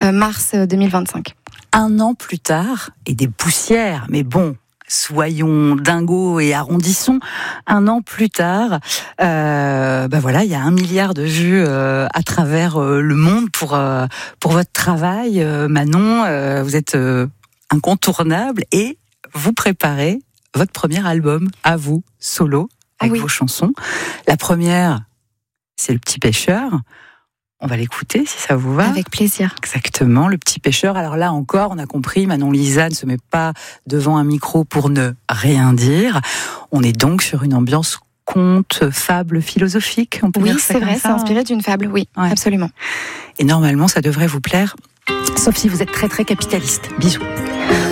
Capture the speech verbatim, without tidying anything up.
euh, mars deux mille vingt-cinq. Un an plus tard, et des poussières, mais bon, soyons dingos et arrondissons. Un an plus tard, euh, ben voilà, il y a un milliard de vues euh, à travers euh, le monde pour euh, pour votre travail, euh, Manon. Euh, vous êtes euh, incontournable et vous préparez votre premier album à vous, solo, avec oui. vos chansons. La première, c'est Le Petit Pêcheur. On va l'écouter si ça vous va. Avec plaisir. Exactement, Le Petit Pêcheur. Alors là encore, on a compris, Manon Lisa ne se met pas devant un micro pour ne rien dire. On est donc sur une ambiance conte, fable philosophique. On peut oui, dire ça c'est comme vrai, ça, c'est inspiré d'une fable, oui, ouais. Absolument. Et normalement, ça devrait vous plaire, sauf si vous êtes très très capitaliste. Bisous.